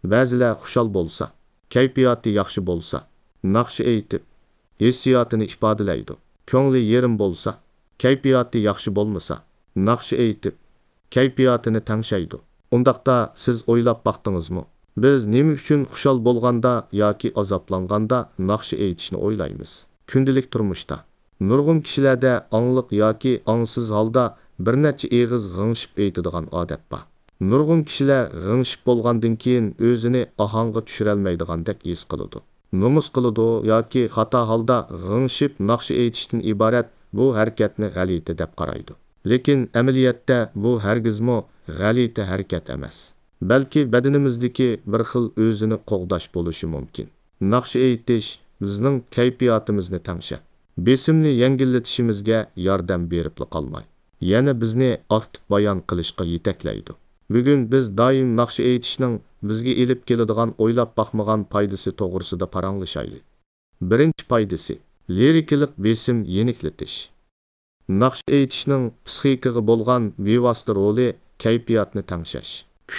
Ba'zilar xushal bo'lsa, kayfiyati yaxshi bo'lsa, naqshi aytib, hissiyotini ifodalaydi. Ko'ngli yerim bo'lsa, kayfiyati yaxshi bo'lmasa, naqshi aytib, kayfiyatini tangshaydi. Undaqda siz o'ylab baqdingizmi? Biz nima uchun xushal bo'lganda yoki azoblanganda naqshi aytishni o'ylaymiz? Kundalik turmushda nurg'un kishilarda angliq yoki angsiz holda bir necha eg'iz g'ingshib aytadigan odat bor. Nurg'un kishilar g'ingshib bo'lgandan keyin o'zini ohangga tushirolmaydigandek his qiladi. Nomus qiladi yoki xato holda g'ingshib naqshi aytishdan iborat bu harakatni g'alati deb qaraydi. Lekin amaliyotda bu hargizmo g'alati harakat emas. Balki badanimizdagi bir xil o'zini qo'g'dash bo'lishi mumkin. Naqshi aytish bizning kayfiyatimizni tangshab, besimni yengillatishimizga yordam berib qolmay, yana bizni aktiv bayon qilishga yetaklaydi. Bugun biz doim naqshi aytishning bizga elib keladigan o'ylab baqmagan foydasi to'g'risida paranglashaylik. Birinchi foydasi lirikalik besim yeniklatish. Naqshi aytishning psixikaga bo'lgan bevosita roli kayfiyatni tangshash.